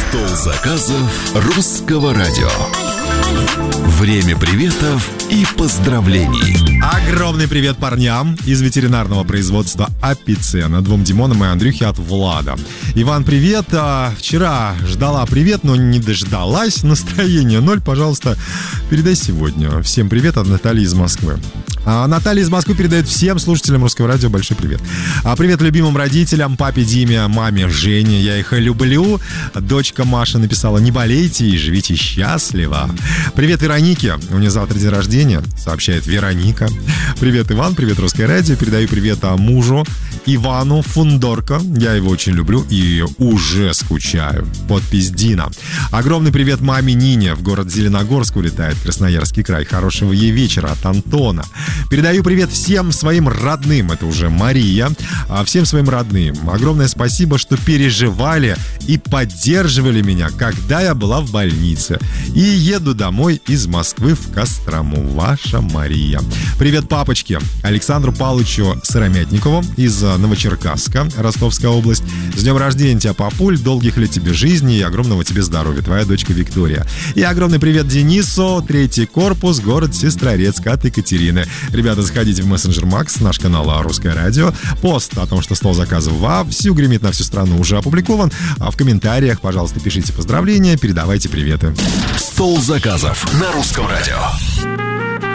Стол заказов русского радио. Время приветов и поздравлений. Огромный привет парням из ветеринарного производства Апицена, двум Димонам и Андрюхе от Влада. Иван, привет. Вчера ждала привет, но не дождалась. Настроение 0, пожалуйста, передай сегодня. Всем привет от Натальи из Москвы. Наталья из Москвы передает всем слушателям русского радио большой привет. Привет любимым родителям, папе Диме, маме Жене. Я их люблю. Дочка Маша написала: не болейте и живите счастливо. Привет Веронике. У нее завтра день рождения, сообщает Вероника. Привет, Иван. Привет, русское радио. Передаю привет мужу Ивану Фундорко. Я его очень люблю и уже скучаю. Подпись Дина. Огромный привет маме Нине. В город Зеленогорск улетает, Красноярский край. Хорошего ей вечера от Антона. Передаю привет всем своим родным. Это уже Мария. Всем своим родным. Огромное спасибо, что переживали и поддерживали меня, когда я была в больнице. И еду домой из Москвы в Кострому. Ваша Мария. Привет папочке Александру Павловичу Сыромятникову из Новочеркасска, Ростовская область. С днем рождения тебя, папуль. Долгих лет тебе жизни и огромного тебе здоровья. Твоя дочка Виктория. И огромный привет Денису. 3-й корпус, город Сестрорецк от Екатерины. Ребята, заходите в мессенджер Макс, наш канал Русское радио. Пост о том, что стол заказов вовсю гремит на всю страну, уже опубликован. А в комментариях, пожалуйста, пишите поздравления, передавайте приветы. Стол заказов на Русском радио.